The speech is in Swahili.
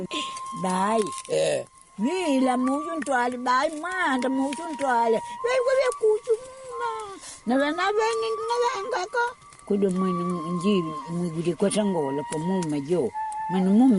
Dai. Mila mujuntwali bai manda mujuntwali. Wewe kuchuma. Na vengi ngaka. Kudo mwini njiri mwigudi kwa tangola kwa mume jo. Manu mume